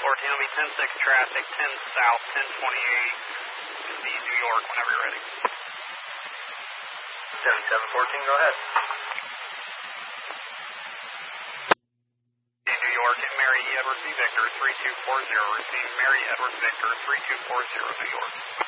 will be 10-6 traffic, 10 south, 1028, the New York, whenever you're ready. 7714, go ahead. New York, and Mary Edward V. Victor, 3240, receive Mary Edward Victor, 3240, New York.